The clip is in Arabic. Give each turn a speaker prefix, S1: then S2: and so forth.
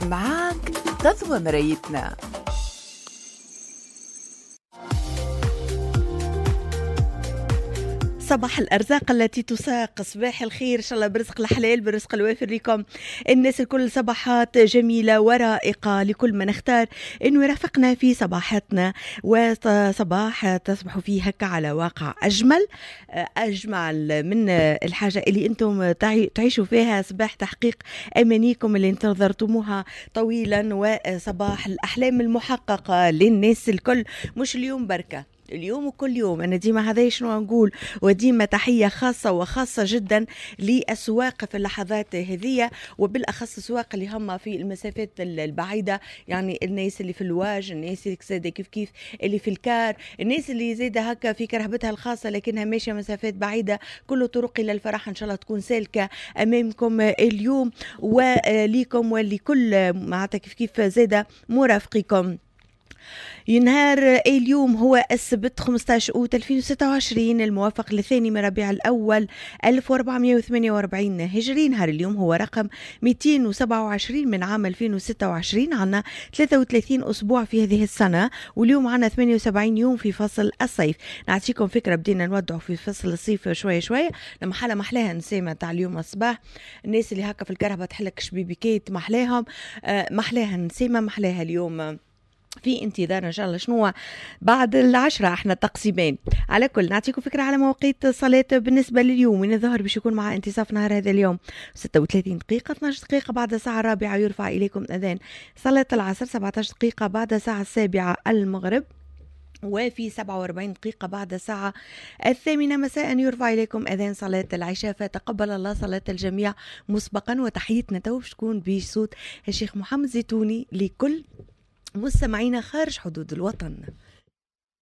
S1: معاك تضوى مرايتنا.
S2: صباح الأرزاق التي تساق، صباح الخير إن شاء الله برزق الحلال بالرزق الوافر لكم الناس الكل. صباحات جميلة ورائقة لكل من اختار إنه يرافقنا في صباحاتنا، وصباح تصبحوا فيه هكا على واقع أجمل من الحاجة اللي أنتم تعيشوا فيها، صباح تحقيق أمانيكم اللي انتظرتموها طويلا، وصباح الأحلام المحققة للناس الكل، مش اليوم بركة، اليوم وكل يوم. أنا ديما هذا شنو نقول، وديما تحية خاصة وخاصة جدا للسواق في اللحظات هذه، وبالأخص السواق اللي هم في المسافات البعيدة، يعني الناس اللي في الواج، الناس اللي زاده كيف اللي في الكار، الناس اللي زاده هكا في كرهبتها الخاصة لكنها ماشية مسافات بعيدة. كل طرق إلى الفرح إن شاء الله تكون سالكة أمامكم اليوم، وليكم ولكل معناتها كيف زاده مرافقكم. ينهار اليوم هو السبت 15 أوت 2026 الموافق لثاني من ربيع الأول 1448 هجري. نهار اليوم هو رقم 227 من عام 2026. عنا 33 أسبوع في هذه السنة، واليوم عنا 78 يوم في فصل الصيف. نعطيكم فكرة، بدينا نودعوا في فصل الصيف شوية لما محلاها نسيمة تاع اليوم الصباح. الناس اللي هكا في الكرهبة تحلك شبيبيكيت محلاهم، محلاها نسيمة، محلاها اليوم في انتظار ان شاء الله شنو بعد العشرة احنا تقسيمين. على كل نعطيكم فكرة على مواقيت الصلاة بالنسبة لليوم، من الظهر باش يكون مع انتصاف نهار هذا اليوم 36 دقيقة، 12 دقيقة بعد الساعة الرابعة يرفع إليكم أذان صلاة العصر، 17 دقيقة بعد الساعة السابعة المغرب، وفي 47 دقيقة بعد الساعة 8 مساء يرفع إليكم أذان صلاة العشاء. فتقبل الله صلاة الجميع مسبقا، وتحيتنا تو باش تكون بصوت الشيخ محمد زيتوني لكل مستمعينا خارج حدود الوطن.